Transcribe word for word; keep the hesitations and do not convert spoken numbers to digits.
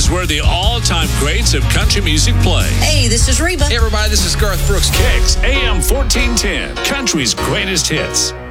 is where the all-time greats of country music play. Hey, this is Reba. Hey, everybody, this is Garth Brooks. Kicks A M fourteen ten, country's greatest hits.